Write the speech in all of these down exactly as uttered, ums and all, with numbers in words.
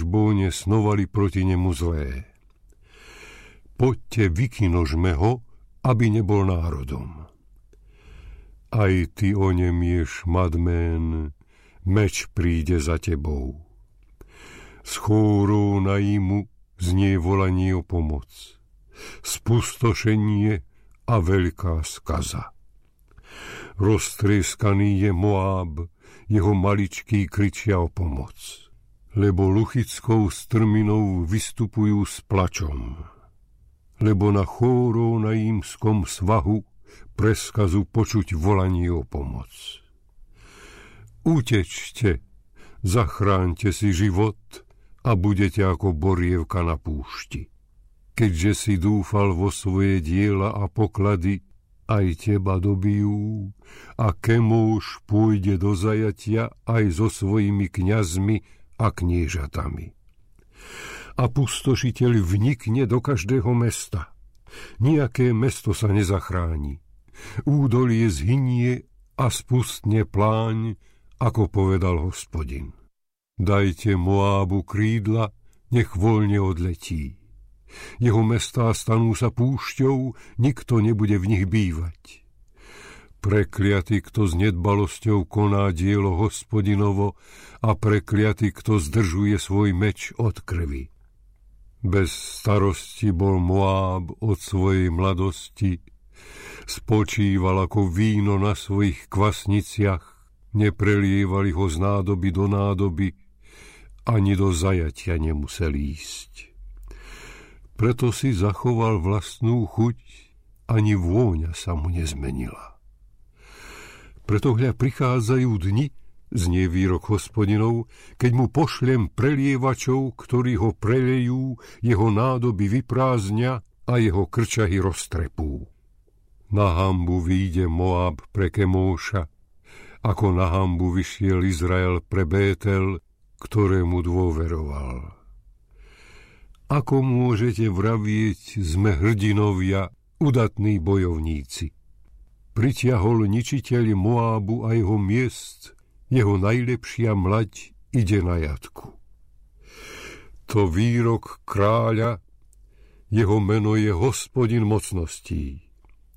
Hešbóne snovali proti nemu zlé. Poďte, vykinožme ho, aby nebol národom. Aj ty onemieš, Madmén, meč príde za tebou. Z chórou Naimu znie volanie o pomoc, spustošenie a veľká skaza. Roztrieskaný je Moáb, jeho maličkí kričia o pomoc, lebo luchickou strminou vystupujú s plačom, lebo na chórou najímskom svahu preskazu počuť volanie o pomoc. Utečte, zachráňte si život a budete ako borievka na púšti. Keďže si dúfal vo svoje diela a poklady, aj teba dobijú a Kemóš pôjde do zajatia aj so svojimi kňazmi a kniežatami. A pustošiteľ vnikne do každého mesta. Nijaké mesto sa nezachráni. Údolie zhynie a spustne pláň, ako povedal Hospodin. Dajte Moábu krídla, nech voľne odletí. Jeho mestá stanú sa púšťou, nikto nebude v nich bývať. Prekliaty, kto s nedbalosťou koná dielo Hospodinovo a prekliaty, kto zdržuje svoj meč od krvi. Bez starosti bol Moáb od svojej mladosti, spočíval ako víno na svojich kvasniciach, neprelievali ho z nádoby do nádoby, ani do zajatia nemusel ísť. Preto si zachoval vlastnú chuť, ani vôňa sa mu nezmenila. Preto hľa prichádzajú dni, znie výrok Hospodinov, keď mu pošlem prelievačov, ktorí ho prelejú, jeho nádoby vyprázdnia a jeho krčahy roztrepú. Na hanbu vyjde Moab pre Kemóša, ako na hanbu vyšiel Izrael pre Bétel, ktorému dôveroval. Ako môžete vravieť, sme hrdinovia, udatní bojovníci? Pritiahol ničiteľ Moábu a jeho miest, jeho najlepšia mlaď ide na jatku. To výrok kráľa, jeho meno je Hospodin mocností.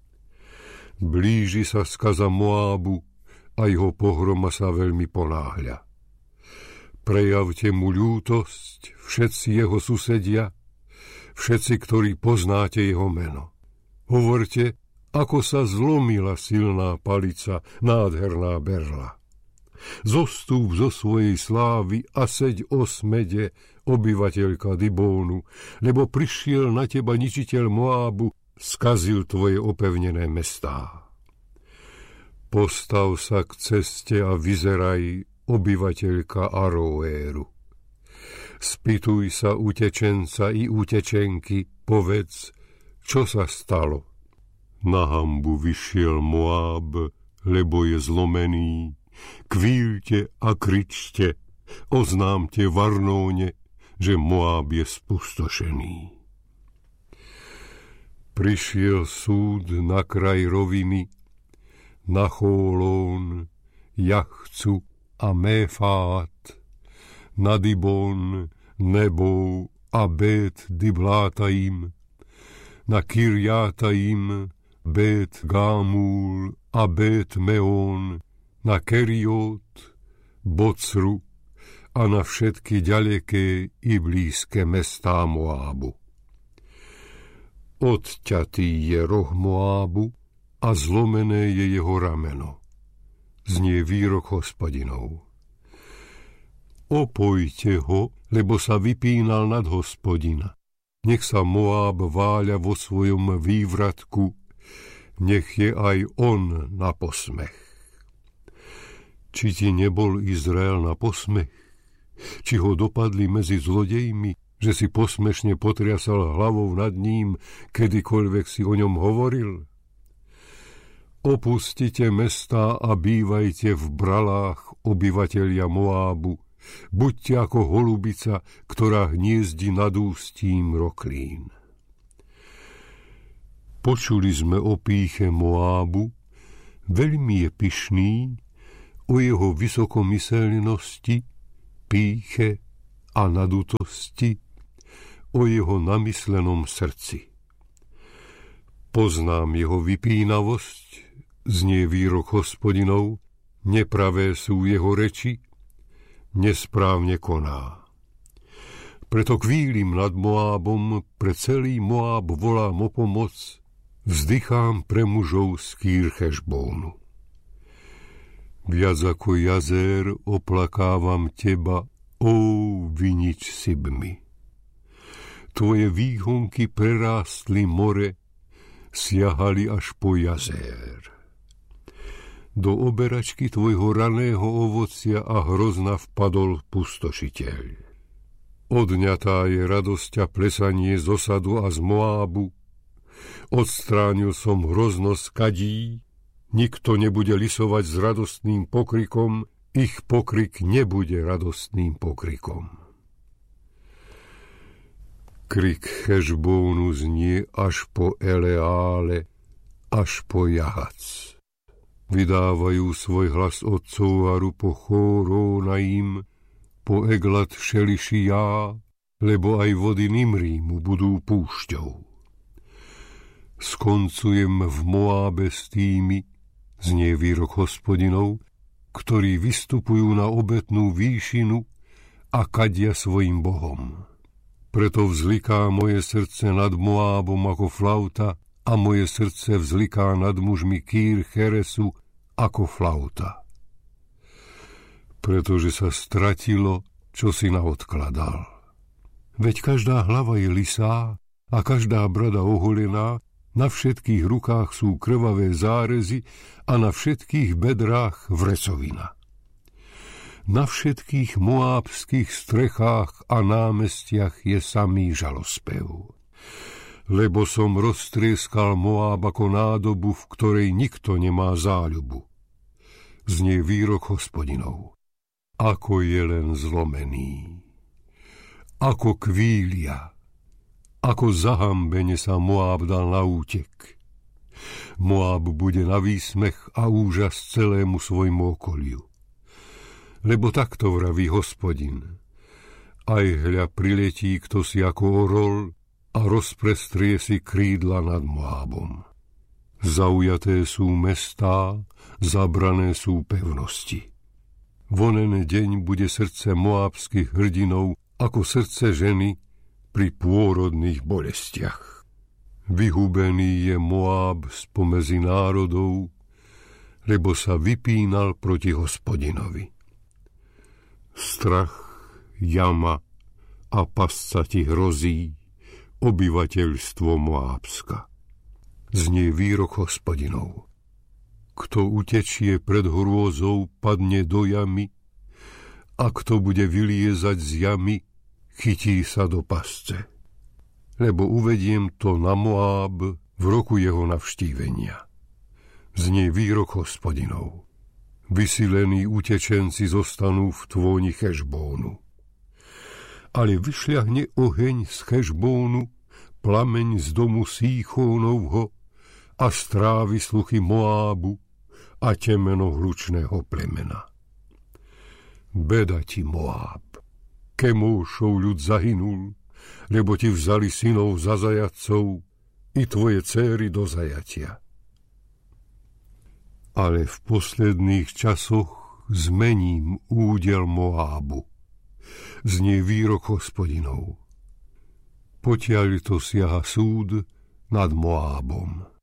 Blíži sa skaza Moábu a jeho pohroma sa veľmi ponáhľa. Prejavte mu ľútosť, všetci jeho susedia, všetci, ktorí poznáte jeho meno. Hovorte, ako sa zlomila silná palica, nádherná berla. Zostúp zo svojej slávy a seď o smede, obyvateľka Dibónu, lebo prišiel na teba ničiteľ Moábu, skazil tvoje opevnené mestá. Postav sa k ceste a vyzeraj, obyvateľka Aroéru. Spýtuj sa utečenca i utečenky, povedz, čo sa stalo. Na hanbu vyšiel Moáb, lebo je zlomený. Kvíľte a kričte, oznámte v Arnóne, že Moáb je spustošený. Prišiel súd na kraj roviny, na Chólón, Jachcu a Méfát, na Dibón, Nebo a Bet Diblátaim, na Kirjátaim, Bet Gámúl a Bet Meón, na Keriot, Bocru a na všetky ďaleké i blízke mestá Moábu. Odťatý je roh Moábu a zlomené je jeho rameno. Znie výrok Hospodinov. Opojte ho, lebo sa vypínal nad Hospodina. Nech sa Moáb váľa vo svojom vývratku, nech je aj on na posmech. Či ti nebol Izrael na posmech? Či ho dopadli medzi zlodejmi, že si posmešne potriasal hlavou nad ním, kedykoľvek si o ňom hovoril? Opustite mestá a bývajte v bralách, obyvatelia Moábu. Buďte ako holubica, ktorá hniezdi nad ústím roklín. Počuli sme o pýche Moábu, veľmi je pyšný, o jeho vysokomyselnosti, pýche a nadutosti o jeho namyslenom srdci. Poznám jeho vypínavosť, znie výrok Hospodinov, nepravé sú jeho reči, nesprávne koná. Preto kvílim nad Moábom, pre celý Moáb volám o pomoc, vzdychám pre mužov z Kýr Hešbónu. Viac ako jazér oplakávam teba, ó vinič Sibmy. Tvoje výhonky prerástli more, siahali až po jazér. Do oberačky tvojho raného ovocia a hrozna vpadol pustošiteľ. Odňatá je radosť a plesanie z osadu a z Moábu. Odstránil som hroznosť kadí, nikto nebude lisovať s radostným pokrikom, ich pokrik nebude radostným pokrikom. Krik Hešbónu znie až po Eleále, až po Jahac. Vydávajú svoj hlas od Cóaru po Chórónaim, po Eglat Šelišijá, lebo aj vody Nimrímu budú púšťou. Skoncujem v Moábe s tými, znie výrok Hospodinov, ktorí vystupujú na obetnú výšinu a kadia svojim bohom. Preto vzliká moje srdce nad Moábom ako flauta a moje srdce vzliká nad mužmi Kýr Cheresu ako flauta. Pretože sa stratilo, čo si naodkladal. Veď každá hlava je lisá a každá brada oholená, na všetkých rukách sú krvavé zárezy a na všetkých bedrách vrecovina. Na všetkých moábskych strechách a námestiach je samý žalospev. Lebo som roztrieskal Moáb ako nádobu, v ktorej nikto nemá záľubu. Znie výrok Hospodinov. Ako je len zlomený, ako kvília, ako zahambene sa Moáb dal na útek. Moáb bude na výsmech a úžas celému svojmu okoliu. Lebo takto vraví Hospodin. Aj hľa priletí kto si ako orol a rozprestrie si krídla nad Moábom. Zaujaté sú mestá, zabrané sú pevnosti. V onen deň bude srdce moábskych hrdinov ako srdce ženy pri pôrodných bolestiach. Vyhubený je Moáb spomedzi národov, lebo sa vypínal proti Hospodinovi. Strach, jama a pasca ti hrozí, obyvateľstvo Moábska. Znie výrok Hospodinov. Kto utečie pred hrôzou, padne do jamy, a kto bude vyliezať z jamy, chytí sa do pasce. Lebo uvediem to na Moáb v roku jeho navštívenia. Znie výrok Hospodinov. Vysilení utečenci zostanú v tvoni Hešbónu. Ale vyšľahne oheň z Hešbónu, plameň z domu Síchónovho a strávi sluchy Moábu a temeno hlučného plemena. Beda ti, Moáb, Kemóšov ľud zahynul, lebo ti vzali synov za zajatcov i tvoje céry do zajatia. Ale v posledných časoch zmením údel Moábu. Znie výrok Hospodinov. Potiaľ to siaha súd nad Moábom.